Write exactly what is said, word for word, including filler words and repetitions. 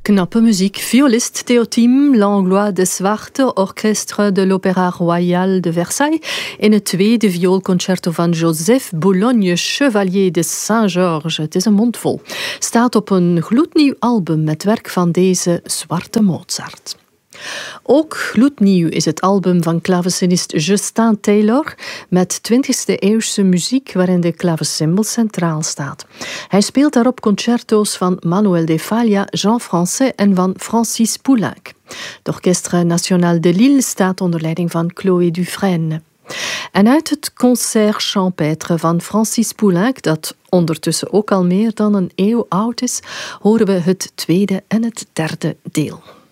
Knappe muziek. Violist Théotime Langlois de Zwarte, orchestre de l'Opéra Royal de Versailles. In het tweede vioolconcerto van Joseph Boulogne, Chevalier de Saint-Georges. Het is een mondvol. Staat op een gloednieuw album met werk van deze zwarte Mozart. Ook gloednieuw is het album van klavecinist Justin Taylor met twintigste eeuwse muziek waarin de klavecimbal centraal staat. Hij speelt daarop concerto's van Manuel de Falla, Jean Francais en van Francis Poulenc. Het Orchestre National de Lille staat onder leiding van Chloé Dufresne. En uit het Concert Champêtre van Francis Poulenc, dat ondertussen ook al meer dan een eeuw oud is, horen we het tweede en het derde deel.